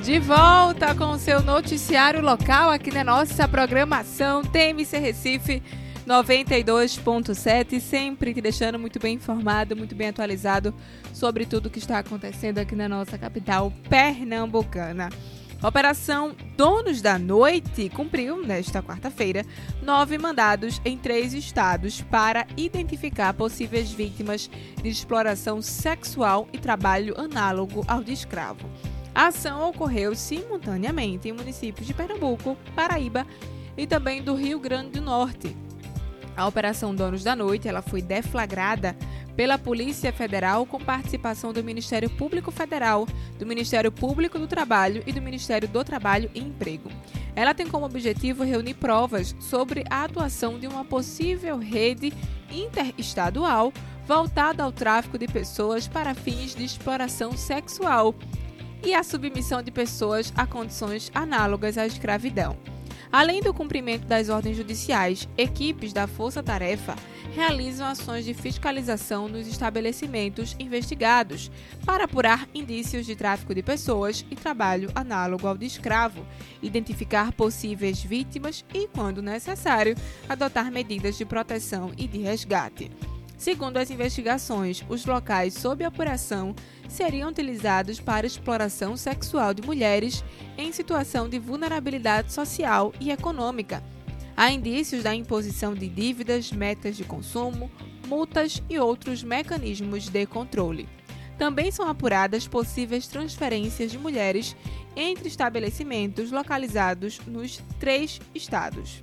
De volta com o seu noticiário local aqui na nossa programação TMC Recife 92.7, sempre te deixando muito bem informado, muito bem atualizado sobre tudo que está acontecendo aqui na nossa capital pernambucana. A Operação Donos da Noite cumpriu, nesta quarta-feira, 9 mandados em 3 estados para identificar possíveis vítimas de exploração sexual e trabalho análogo ao de escravo. A ação ocorreu simultaneamente em municípios de Pernambuco, Paraíba e também do Rio Grande do Norte. A Operação Donos da Noite ela foi deflagrada pela Polícia Federal com participação do Ministério Público Federal, do Ministério Público do Trabalho e do Ministério do Trabalho e Emprego. Ela tem como objetivo reunir provas sobre a atuação de uma possível rede interestadual voltada ao tráfico de pessoas para fins de exploração sexual e a submissão de pessoas a condições análogas à escravidão. Além do cumprimento das ordens judiciais, equipes da Força Tarefa realizam ações de fiscalização nos estabelecimentos investigados para apurar indícios de tráfico de pessoas e trabalho análogo ao de escravo, identificar possíveis vítimas e, quando necessário, adotar medidas de proteção e de resgate. Segundo as investigações, os locais sob apuração seriam utilizados para exploração sexual de mulheres em situação de vulnerabilidade social e econômica. Há indícios da imposição de dívidas, metas de consumo, multas e outros mecanismos de controle. Também são apuradas possíveis transferências de mulheres entre estabelecimentos localizados nos 3 estados.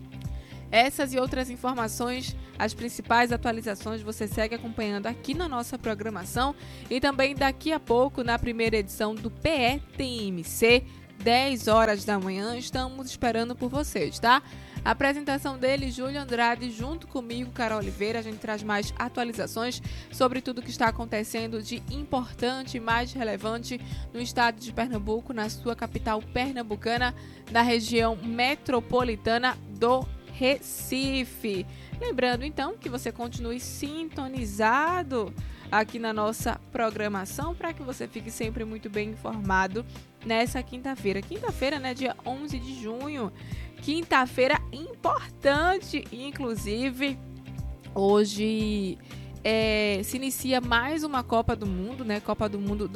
Essas e outras informações, as principais atualizações você segue acompanhando aqui na nossa programação e também daqui a pouco na primeira edição do PE-TMC, 10 horas da manhã, estamos esperando por vocês, tá? A apresentação dele, Júlio Andrade, junto comigo, Carol Oliveira, a gente traz mais atualizações sobre tudo que está acontecendo de importante e mais relevante no estado de Pernambuco, na sua capital pernambucana, na região metropolitana do Recife. Lembrando, então, que você continue sintonizado aqui na nossa programação para que você fique sempre muito bem informado nessa quinta-feira. Quinta-feira, né, dia 11 de junho. Quinta-feira importante, inclusive, hoje se inicia mais uma Copa do Mundo, né? Copa do Mundo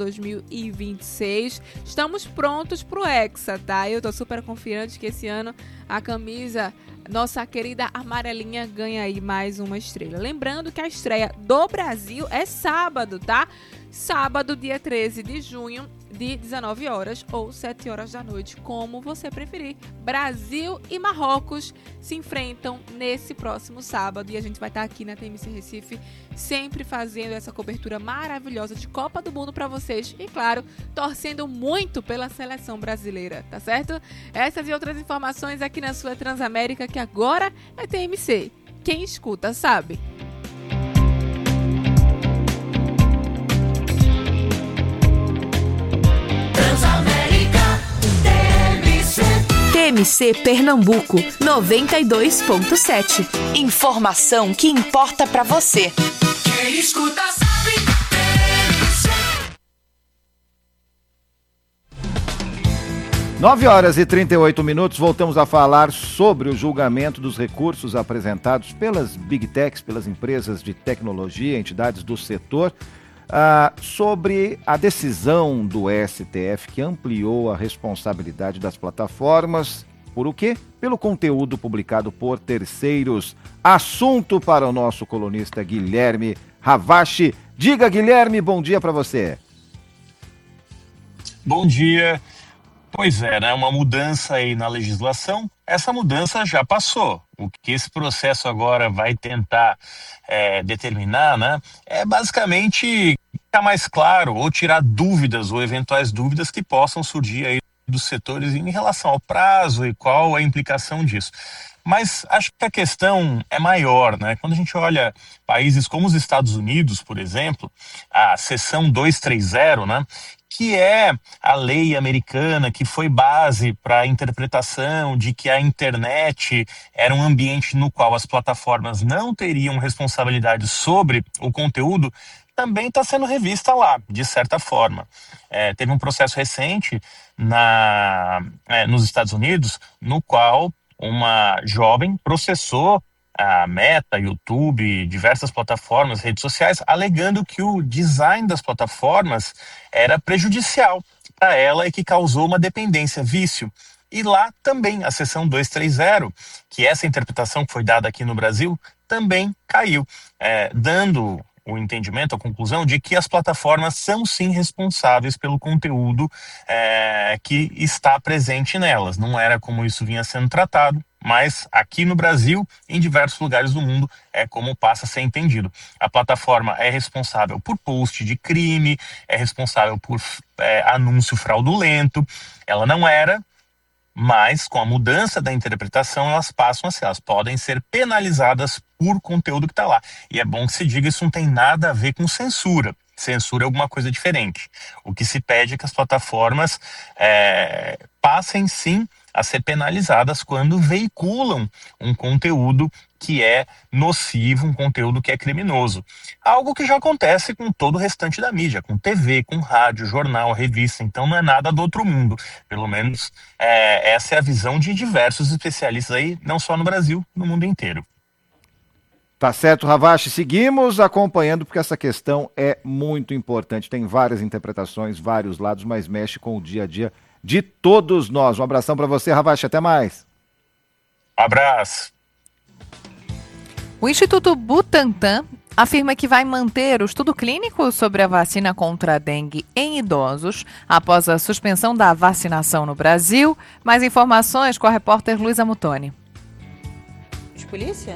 2026. Estamos prontos pro Hexa, tá? Eu tô super confiante que esse ano a camisa, nossa querida amarelinha, ganha aí mais uma estrela. Lembrando que a estreia do Brasil é sábado, tá? Sábado, dia 13 de junho, de 19 horas ou 7 horas da noite, como você preferir. Brasil e Marrocos se enfrentam nesse próximo sábado e a gente vai estar aqui na TMC Recife sempre fazendo essa cobertura maravilhosa de Copa do Mundo para vocês e, claro, torcendo muito pela seleção brasileira, tá certo? Essas e outras informações aqui na sua Transamérica, que agora é TMC. Quem escuta sabe. TMC Pernambuco 92.7. Informação que importa pra você. Quem escuta sabe. TMC. 9 horas e 38 minutos, voltamos a falar sobre o julgamento dos recursos apresentados pelas Big Techs, pelas empresas de tecnologia, entidades do setor, sobre a decisão do STF que ampliou a responsabilidade das plataformas. Por o quê? Pelo conteúdo publicado por terceiros. Assunto para o nosso colunista Guilherme Ravache. Diga, Guilherme, bom dia para você. Bom dia. Pois é, né? Uma mudança aí na legislação. Essa mudança já passou. O que esse processo agora vai tentar determinar, né, é basicamente ficar mais claro ou tirar dúvidas ou eventuais dúvidas que possam surgir aí dos setores em relação ao prazo e qual a implicação disso. Mas acho que a questão é maior, né? Quando a gente olha países como os Estados Unidos, por exemplo, a seção 230, né, que é a lei americana que foi base para a interpretação de que a internet era um ambiente no qual as plataformas não teriam responsabilidade sobre o conteúdo, também está sendo revista lá, de certa forma. Teve um processo recente nos Estados Unidos, no qual uma jovem processou a Meta, YouTube, diversas plataformas, redes sociais, alegando que o design das plataformas era prejudicial para ela e que causou uma dependência, vício. E lá também a seção 230, que essa interpretação que foi dada aqui no Brasil, também caiu, dando o entendimento, a conclusão de que as plataformas são sim responsáveis pelo conteúdo que está presente nelas. Não era como isso vinha sendo tratado, mas aqui no Brasil, em diversos lugares do mundo, é como passa a ser entendido. A plataforma é responsável por post de crime, é responsável por anúncio fraudulento. Ela não era, mas com a mudança da interpretação elas passam a ser, elas podem ser penalizadas por conteúdo que está lá. E é bom que se diga, isso não tem nada a ver com censura. Censura é alguma coisa diferente. O que se pede é que as plataformas passem sim a ser penalizadas quando veiculam um conteúdo que é nocivo, um conteúdo que é criminoso. Algo que já acontece com todo o restante da mídia, com TV, com rádio, jornal, revista. Então não é nada do outro mundo. Pelo menos essa é a visão de diversos especialistas aí, não só no Brasil, no mundo inteiro. Tá certo, Ravache. Seguimos acompanhando porque essa questão é muito importante. Tem várias interpretações, vários lados, mas mexe com o dia a dia de todos nós. Um abração para você, Ravache. Até mais. Abraço. O Instituto Butantan afirma que vai manter o estudo clínico sobre a vacina contra a dengue em idosos após a suspensão da vacinação no Brasil. Mais informações com a repórter Luísa Mutoni. De polícia?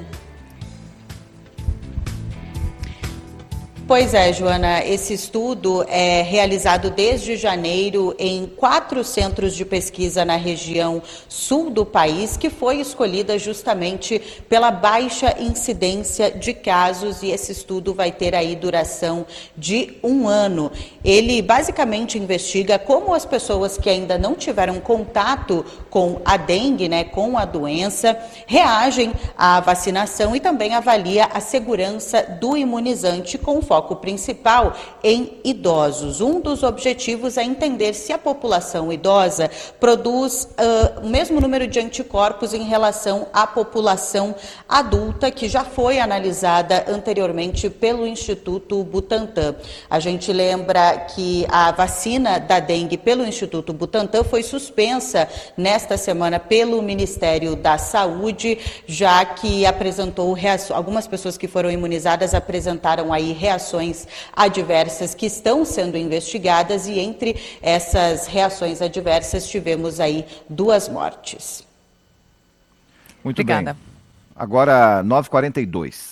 Pois é, Joana, esse estudo é realizado desde janeiro em 4 centros de pesquisa na região sul do país, que foi escolhida justamente pela baixa incidência de casos, e esse estudo vai ter aí duração de 1 ano. Ele basicamente investiga como as pessoas que ainda não tiveram contato com a dengue, com a doença, reagem à vacinação e também avalia a segurança do imunizante com foco principal em idosos. Um dos objetivos é entender se a população idosa produz o mesmo número de anticorpos em relação à população adulta, que já foi analisada anteriormente pelo Instituto Butantan. A gente lembra que a vacina da dengue pelo Instituto Butantan foi suspensa nesta semana pelo Ministério da Saúde, já que apresentou algumas pessoas que foram imunizadas apresentaram aí reações adversas que estão sendo investigadas, e entre essas reações adversas tivemos aí 2 mortes. Muito Obrigada. bem. Agora 9h42.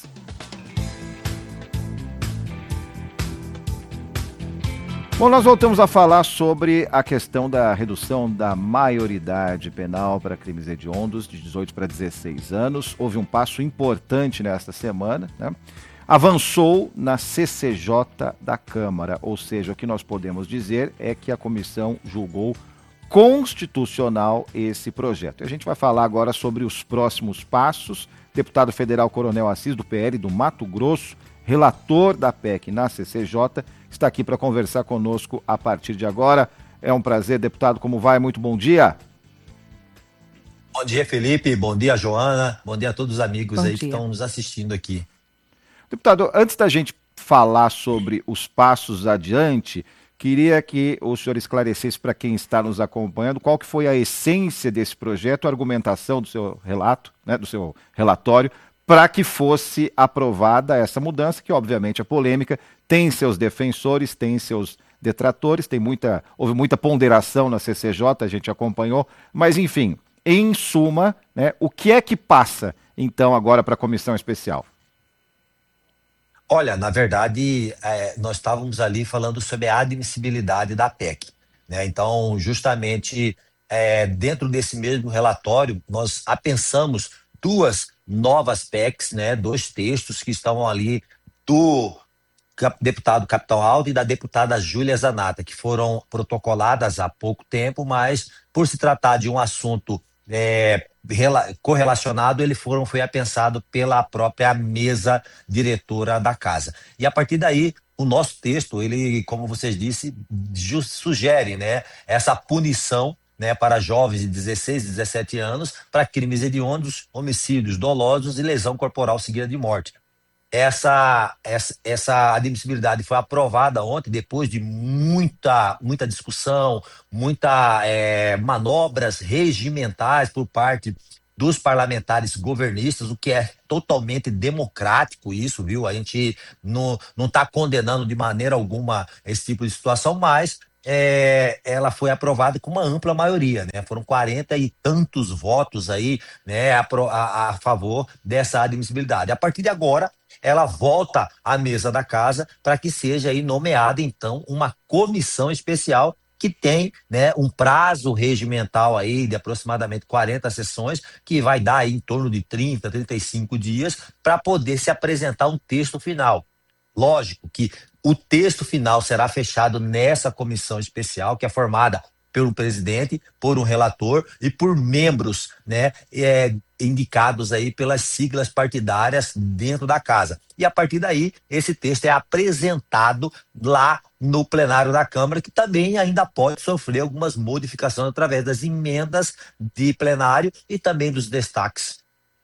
Bom, nós voltamos a falar sobre a questão da redução da maioridade penal para crimes hediondos de 18 para 16 anos. Houve um passo importante nesta semana, Avançou na CCJ da Câmara, ou seja, o que nós podemos dizer é que a comissão julgou constitucional esse projeto. E a gente vai falar agora sobre os próximos passos. Deputado federal Coronel Assis, do PL do Mato Grosso, relator da PEC na CCJ, está aqui para conversar conosco a partir de agora. É um prazer, deputado, como vai? Muito bom dia. Bom dia, Felipe. Bom dia, Joana. Bom dia a todos os amigos Bom aí dia. que estão nos assistindo aqui. Deputado, antes da gente falar sobre os passos adiante, queria que o senhor esclarecesse para quem está nos acompanhando qual que foi a essência desse projeto, a argumentação do seu relato, do seu relatório, para que fosse aprovada essa mudança, que obviamente é polêmica, tem seus defensores, tem seus detratores, houve muita ponderação na CCJ, a gente acompanhou, mas enfim, em suma, o que é que passa então agora para a comissão especial? Olha, na verdade, nós estávamos ali falando sobre a admissibilidade da PEC, Então, justamente, dentro desse mesmo relatório, nós apensamos 2 novas PECs, 2 textos que estavam ali do deputado Capitão Aldo e da deputada Júlia Zanata, que foram protocoladas há pouco tempo, mas por se tratar de um assunto correlacionado, ele foi apensado pela própria mesa diretora da casa. E a partir daí, o nosso texto, ele, como vocês disse, sugere, né, essa punição, né, para jovens de 16 e 17 anos para crimes hediondos, homicídios dolosos e lesão corporal seguida de morte. Essa admissibilidade foi aprovada ontem, depois de muita discussão, manobras regimentais por parte dos parlamentares governistas, o que é totalmente democrático isso, viu? A gente não está condenando de maneira alguma esse tipo de situação, mas ela foi aprovada com uma ampla maioria, né? Foram 40 e tantos votos aí, né, a favor dessa admissibilidade. A partir de agora, ela volta à mesa da casa para que seja aí nomeada, então, uma comissão especial que tem, né, um prazo regimental aí de aproximadamente 40 sessões, que vai dar aí em torno de 30, 35 dias para poder se apresentar um texto final. Lógico que o texto final será fechado nessa comissão especial, que é formada pelo presidente, por um relator e por membros, né, indicados aí pelas siglas partidárias dentro da casa. E a partir daí, esse texto é apresentado lá no plenário da Câmara, que também ainda pode sofrer algumas modificações através das emendas de plenário e também dos destaques.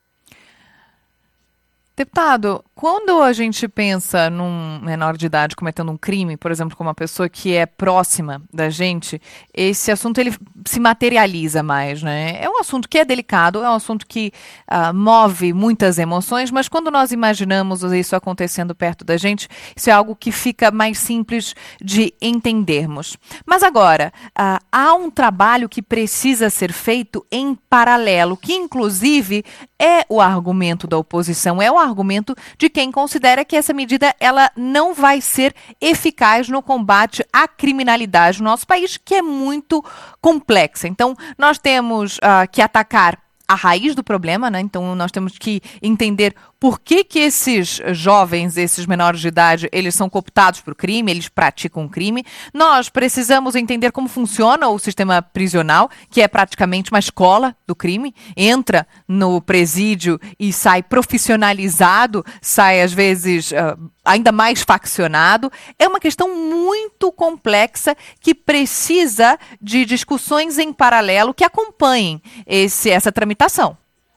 Deputado, quando a gente pensa num menor de idade cometendo um crime, por exemplo, com uma pessoa que é próxima da gente, esse assunto ele se materializa mais, né? É um assunto que é delicado, é um assunto que move muitas emoções, mas quando nós imaginamos isso acontecendo perto da gente, isso é algo que fica mais simples de entendermos. Mas agora, há um trabalho que precisa ser feito em paralelo, que inclusive é o argumento da oposição, é o argumento de quem considera que essa medida ela não vai ser eficaz no combate à criminalidade no nosso país, que é muito complexa. Então, nós temos que atacar a raiz do problema, né? Então, nós temos que entender por que esses jovens, esses menores de idade, eles são cooptados para o crime, eles praticam um crime. Nós precisamos entender como funciona o sistema prisional, que é praticamente uma escola do crime. Entra no presídio e sai profissionalizado, sai às vezes ainda mais faccionado. É uma questão muito complexa que precisa de discussões em paralelo que acompanhem essa tramitação.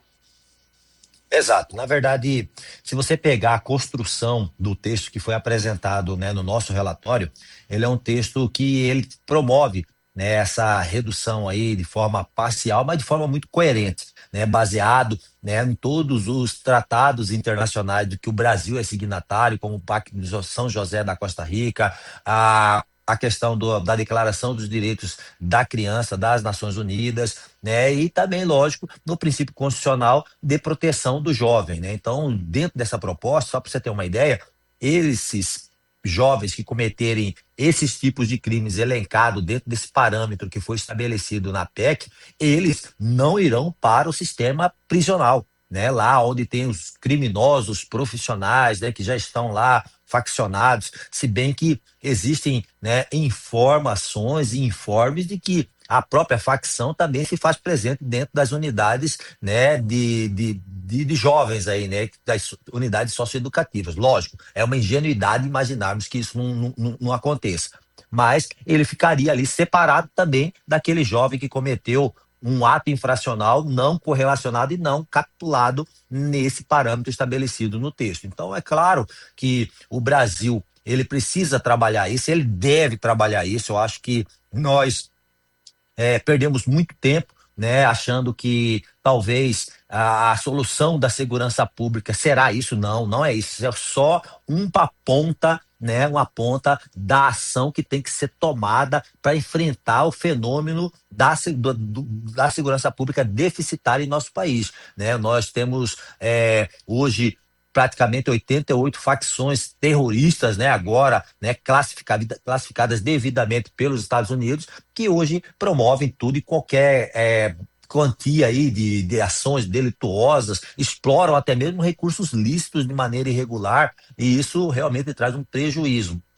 Exato. Na verdade, se você pegar a construção do texto que foi apresentado, né, no nosso relatório, ele é um texto que ele promove, né, essa redução aí de forma parcial, mas de forma muito coerente, né, baseado, né, em todos os tratados internacionais de que o Brasil é signatário, como o Pacto de São José da Costa Rica, a questão da Declaração dos Direitos da Criança das Nações Unidas, né, e também, lógico, no princípio constitucional de proteção do jovem, né? Então, dentro dessa proposta, só para você ter uma ideia, esses jovens que cometerem esses tipos de crimes elencados dentro desse parâmetro que foi estabelecido na PEC, eles não irão para o sistema prisional, né? Lá onde tem os criminosos profissionais, né, que já estão lá faccionados, se bem que existem, né, informações e informes de que a própria facção também se faz presente dentro das unidades, né, de jovens aí, né, das unidades socioeducativas. Lógico, é uma ingenuidade imaginarmos que isso não aconteça, mas ele ficaria ali separado também daquele jovem que cometeu um ato infracional não correlacionado e não capitulado nesse parâmetro estabelecido no texto. Então, é claro que o Brasil, ele precisa trabalhar isso, ele deve trabalhar isso. Eu acho que nós perdemos muito tempo, né, achando que talvez a solução da segurança pública será isso. Não é isso. É só uma ponta, né, uma ponta da ação que tem que ser tomada para enfrentar o fenômeno da segurança pública deficitária em nosso país, né? Nós temos hoje praticamente 88 facções terroristas, né, agora, né, classificadas devidamente pelos Estados Unidos, que hoje promovem tudo e qualquer quantia aí de ações delituosas, exploram até mesmo recursos lícitos de maneira irregular, e isso realmente traz um prejuízo.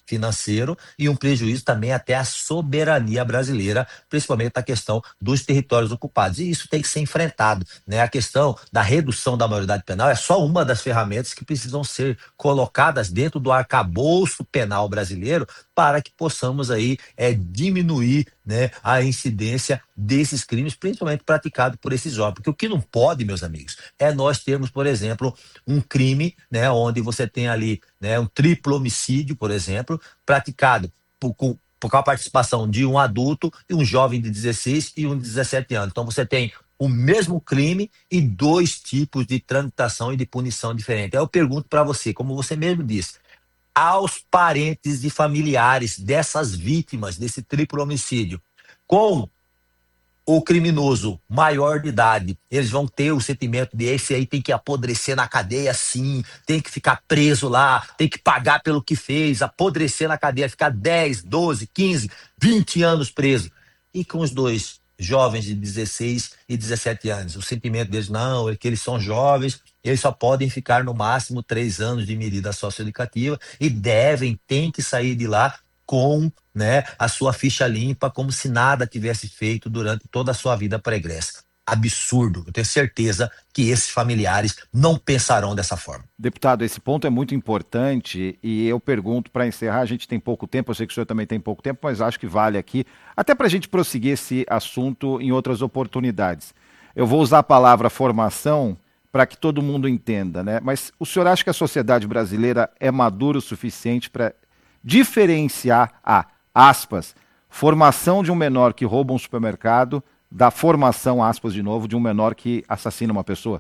financeiro e um prejuízo também até à soberania brasileira, principalmente na questão dos territórios ocupados. E isso tem que ser enfrentado, né? A questão da redução da maioridade penal é só uma das ferramentas que precisam ser colocadas dentro do arcabouço penal brasileiro para que possamos aí diminuir, né, a incidência desses crimes, principalmente praticados por esses jovens. Porque o que não pode, meus amigos, é nós termos, por exemplo, um crime, né, onde você tem ali, né, um triplo homicídio, por exemplo, praticado por a participação de um adulto e um jovem de 16 e um de 17 anos. Então você tem o mesmo crime e 2 tipos de tramitação e de punição diferente. Aí eu pergunto para você, como você mesmo disse, aos parentes e familiares dessas vítimas desse triplo homicídio, com o criminoso maior de idade, eles vão ter o sentimento de esse aí tem que apodrecer na cadeia sim, tem que ficar preso lá, tem que pagar pelo que fez, apodrecer na cadeia, ficar 10, 12, 15, 20 anos preso. E com os 2 jovens de 16 e 17 anos, o sentimento deles, não, é que eles são jovens, eles só podem ficar no máximo 3 anos de medida socioeducativa e tem que sair de lá com, né, a sua ficha limpa, como se nada tivesse feito durante toda a sua vida pregressa. Absurdo. Eu tenho certeza que esses familiares não pensarão dessa forma. Deputado, esse ponto é muito importante e eu pergunto, para encerrar, a gente tem pouco tempo, eu sei que o senhor também tem pouco tempo, mas acho que vale aqui, até para a gente prosseguir esse assunto em outras oportunidades. Eu vou usar a palavra formação para que todo mundo entenda, né? Mas o senhor acha que a sociedade brasileira é madura o suficiente para diferenciar aspas, formação de um menor que rouba um supermercado da formação, aspas de novo, de um menor que assassina uma pessoa?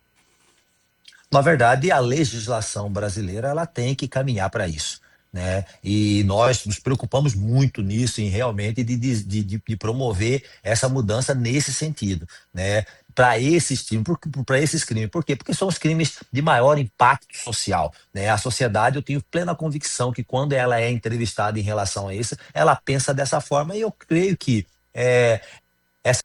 Na verdade, a legislação brasileira ela tem que caminhar para isso, né? E nós nos preocupamos muito nisso, em realmente de promover essa mudança nesse sentido, né? Para esses crimes. Por quê? Porque são os crimes de maior impacto social, né? A sociedade, eu tenho plena convicção que quando ela é entrevistada em relação a isso, ela pensa dessa forma e eu creio que essa...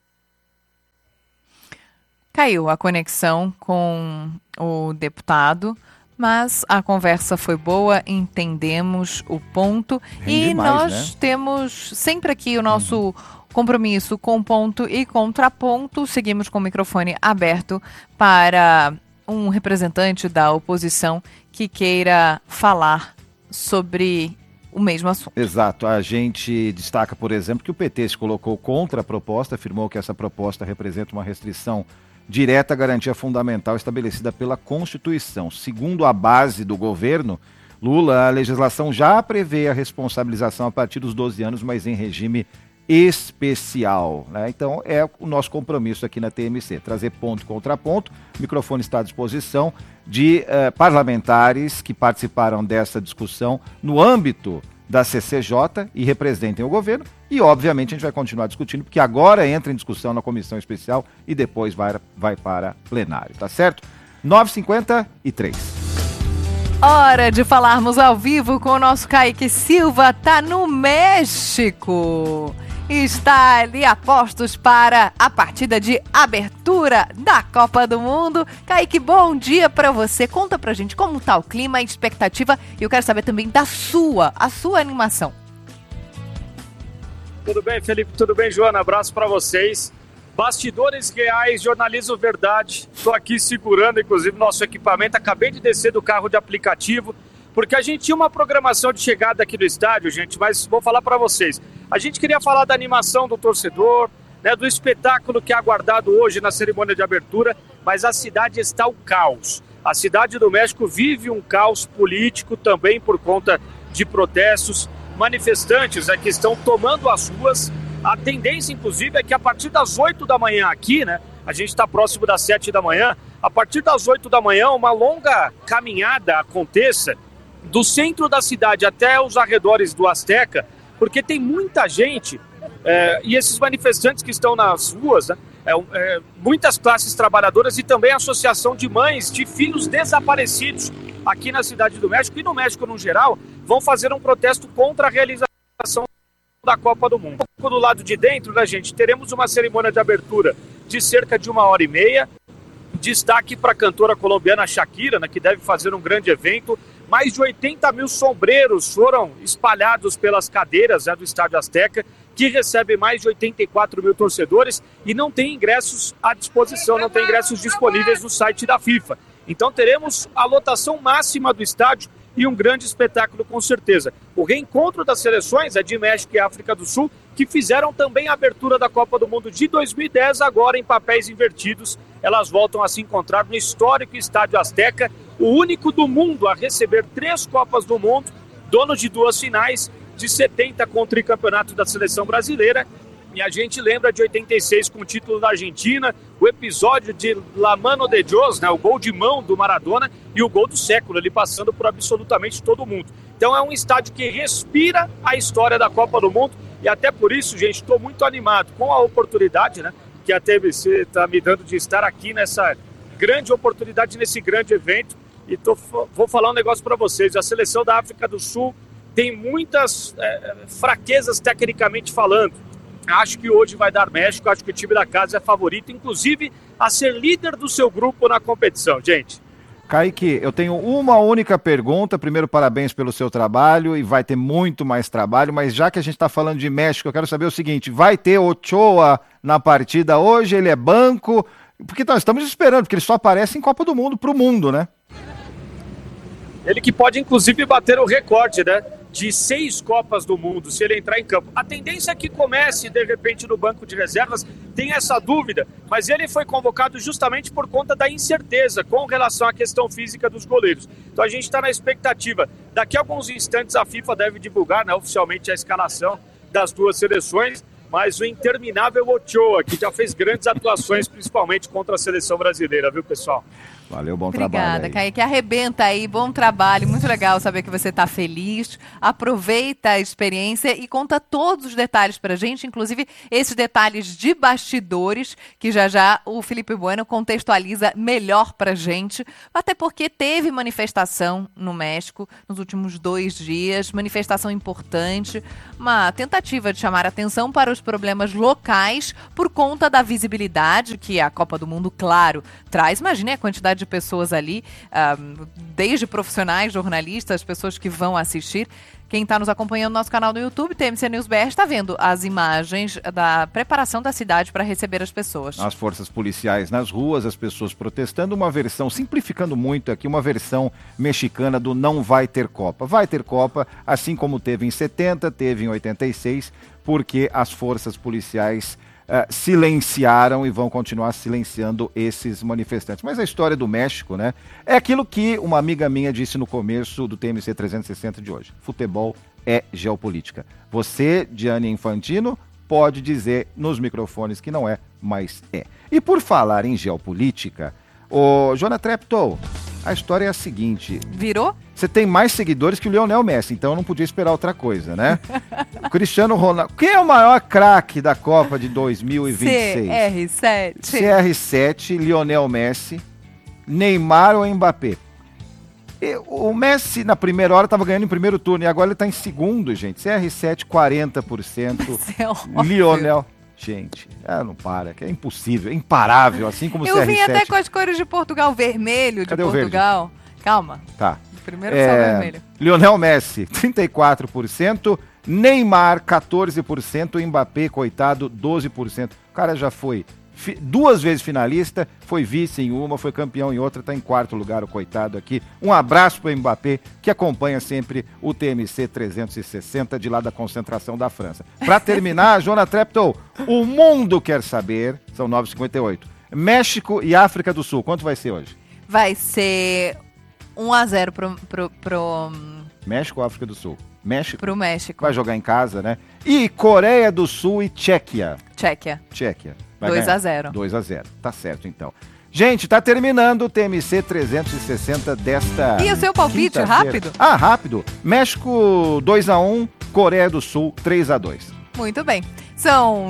Caiu a conexão com o deputado, mas a conversa foi boa, entendemos o ponto e nós temos sempre aqui o nosso compromisso com ponto e contraponto. Seguimos com o microfone aberto para um representante da oposição que queira falar sobre o mesmo assunto. Exato. A gente destaca, por exemplo, que o PT se colocou contra a proposta, afirmou que essa proposta representa uma restrição direta à garantia fundamental estabelecida pela Constituição. Segundo a base do governo Lula, a legislação já prevê a responsabilização a partir dos 12 anos, mas em regime especial, né? Então é o nosso compromisso aqui na TMC, trazer ponto e contraponto. O microfone está à disposição de parlamentares que participaram dessa discussão no âmbito da CCJ e representem o governo e obviamente a gente vai continuar discutindo porque agora entra em discussão na comissão especial e depois vai para plenário, tá certo? 9h53. Hora de falarmos ao vivo com o nosso Kaique Silva, tá no México. Está ali a postos para a partida de abertura da Copa do Mundo. Kaique, bom dia para você. Conta pra gente como tá o clima, a expectativa e eu quero saber também da sua animação. Tudo bem, Felipe? Tudo bem, Joana? Abraço para vocês. Bastidores reais, jornalismo verdade. Estou aqui segurando, inclusive, nosso equipamento. Acabei de descer do carro de aplicativo, porque a gente tinha uma programação de chegada aqui no estádio, gente, mas vou falar para vocês. A gente queria falar da animação do torcedor, né, do espetáculo que é aguardado hoje na cerimônia de abertura, mas a cidade está o caos. A cidade do México vive um caos político também por conta de protestos. Manifestantes que estão tomando as ruas. A tendência, inclusive, é que a partir das 8 da manhã aqui, né? A gente está próximo das 7 da manhã. A partir das 8 da manhã, uma longa caminhada aconteça do centro da cidade até os arredores do Azteca, porque tem muita gente e esses manifestantes que estão nas ruas, né? Muitas classes trabalhadoras e também a associação de mães de filhos desaparecidos aqui na cidade do México e no México no geral, vão fazer um protesto contra a realização da Copa do Mundo. Do lado de dentro, né, gente, teremos uma cerimônia de abertura de cerca de 1h30. Destaque para a cantora colombiana Shakira, né, que deve fazer um grande evento. Mais de 80 mil sombreros foram espalhados pelas cadeiras do Estádio Azteca, que recebe mais de 84 mil torcedores e não tem ingressos à disposição, não tem ingressos disponíveis no site da FIFA. Então teremos a lotação máxima do estádio e um grande espetáculo com certeza. O reencontro das seleções é de México e África do Sul, que fizeram também a abertura da Copa do Mundo de 2010, agora em papéis invertidos. Elas voltam a se encontrar no histórico Estádio Azteca, o único do mundo a receber 3 Copas do Mundo, dono de 2 finais, de 70 com o tricampeonato da seleção brasileira. E a gente lembra de 86 com o título da Argentina, o episódio de La Mano de Dios, né, o gol de mão do Maradona e o gol do século, ele passando por absolutamente todo mundo. Então é um estádio que respira a história da Copa do Mundo e até por isso, gente, estou muito animado com a oportunidade, né, que a TMC está me dando de estar aqui nessa grande oportunidade, nesse grande evento. E vou falar um negócio para vocês, a seleção da África do Sul tem muitas fraquezas tecnicamente falando. Acho que hoje vai dar México, acho que o time da casa é favorito, inclusive a ser líder do seu grupo na competição, gente. Kaique, eu tenho uma única pergunta. Primeiro, parabéns pelo seu trabalho e vai ter muito mais trabalho, mas já que a gente está falando de México, eu quero saber o seguinte, vai ter Ochoa na partida hoje? Ele é banco? Porque nós estamos esperando, porque ele só aparece em Copa do Mundo para o mundo, né? Ele que pode, inclusive, bater o recorde, né? De 6 Copas do Mundo, se ele entrar em campo. A tendência é que comece, de repente, no banco de reservas, tem essa dúvida, mas ele foi convocado justamente por conta da incerteza com relação à questão física dos goleiros. Então a gente está na expectativa. Daqui a alguns instantes a FIFA deve divulgar, né, oficialmente a escalação das 2 seleções, mas o interminável Ochoa, que já fez grandes atuações, principalmente contra a seleção brasileira, viu, pessoal? Valeu, bom Obrigada, trabalho. Obrigada, Kaique. Arrebenta aí, bom trabalho. Muito legal saber que você está feliz. Aproveita a experiência e conta todos os detalhes pra gente, inclusive esses detalhes de bastidores, que já o Felipe Bueno contextualiza melhor pra gente. Até porque teve manifestação no México nos últimos 2 dias, manifestação importante, uma tentativa de chamar atenção para os problemas locais por conta da visibilidade que a Copa do Mundo, claro, traz. Imagine a quantidade de pessoas ali, desde profissionais, jornalistas, pessoas que vão assistir. Quem está nos acompanhando no nosso canal no YouTube, TMC News BR, está vendo as imagens da preparação da cidade para receber as pessoas. As forças policiais nas ruas, as pessoas protestando, uma versão, simplificando muito aqui, uma versão mexicana do não vai ter Copa. Vai ter Copa, assim como teve em 70, teve em 86, porque as forças policiais silenciaram e vão continuar silenciando esses manifestantes. Mas a história do México, né, é aquilo que uma amiga minha disse no começo do TMC 360 de hoje. Futebol é geopolítica. Você, Gianni Infantino, pode dizer nos microfones que não é, mas é. E por falar em geopolítica, ô Jonah Treptow, a história é a seguinte. Virou? Você tem mais seguidores que o Lionel Messi, então eu não podia esperar outra coisa, né? O Cristiano Ronaldo. Quem é o maior craque da Copa de 2026? CR7. CR7, Lionel Messi, Neymar ou Mbappé? O Messi, na primeira hora, estava ganhando em primeiro turno, e agora ele está em segundo, gente. CR7, 40%. Lionel... Gente, não para, que é impossível, é imparável, assim como o CR7. Eu vim até com as cores de Portugal, vermelho de Cadê Portugal. Calma. Tá. Primeiro só vermelho. Lionel Messi, 34%, Neymar, 14%, Mbappé, coitado, 12%. O cara já foi 2 vezes finalista, foi vice em uma, foi campeão em outra, está em 4º lugar o coitado aqui. Um abraço para o Mbappé, que acompanha sempre o TMC 360 de lá da concentração da França. Para terminar, Jonah Treptow, o mundo quer saber, são 9h58, México e África do Sul, quanto vai ser hoje? Vai ser 1-0 pro México ou África do Sul? México? Pro México. Vai jogar em casa, né? E Coreia do Sul e Tchequia. Tchequia. 2-0. 2-0. Tá certo, então. Gente, tá terminando o TMC 360 desta... E o seu palpite, rápido? Rápido. México 2-1, Coreia do Sul 3-2. Muito bem. São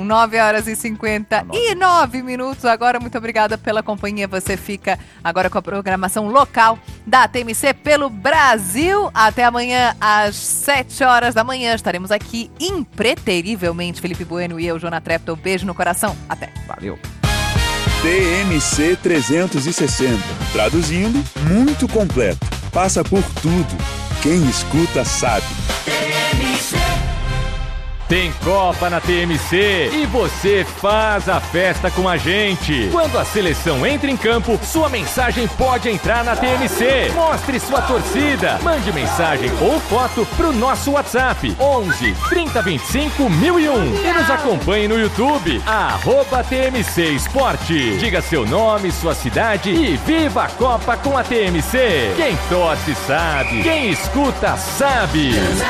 9h59. Agora, muito obrigada pela companhia. Você fica agora com a programação local da TMC pelo Brasil. Até amanhã, às 7h da manhã. Estaremos aqui impreterivelmente. Felipe Bueno e eu, Jonah Treptow. Beijo no coração. Até. Valeu. TMC 360. Traduzindo, muito completo. passa por tudo. Quem escuta sabe. Tem Copa na TMC e você faz a festa com a gente. Quando a seleção entra em campo, sua mensagem pode entrar na TMC. Mostre sua torcida. Mande mensagem ou foto pro nosso WhatsApp 11 3025 1001 e nos acompanhe no YouTube @TMC Esporte. Diga seu nome, sua cidade e viva a Copa com a TMC. Quem torce sabe, quem escuta sabe.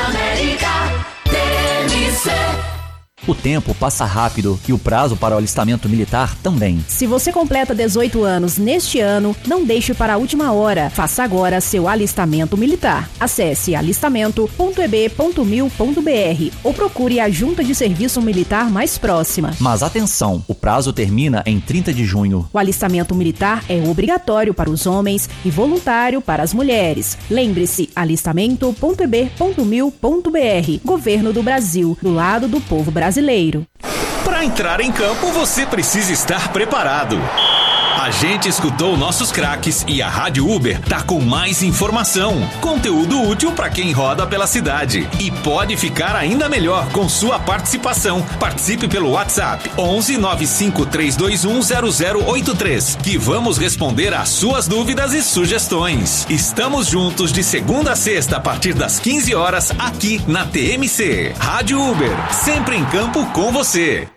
O tempo passa rápido e o prazo para o alistamento militar também. Se você completa 18 anos neste ano, não deixe para a última hora. Faça agora seu alistamento militar. Acesse alistamento.eb.mil.br ou procure a junta de serviço militar mais próxima. Mas atenção, o prazo termina em 30 de junho. O alistamento militar é obrigatório para os homens e voluntário para as mulheres. Lembre-se, alistamento.eb.mil.br. Governo do Brasil, do lado do povo brasileiro. Para entrar em campo, você precisa estar preparado. A gente escutou nossos craques e a Rádio Uber tá com mais informação, conteúdo útil para quem roda pela cidade. E pode ficar ainda melhor com sua participação. Participe pelo WhatsApp 11 95 321 0083, que vamos responder às suas dúvidas e sugestões. Estamos juntos de segunda a sexta a partir das 15 horas aqui na TMC. Rádio Uber, sempre em campo com você.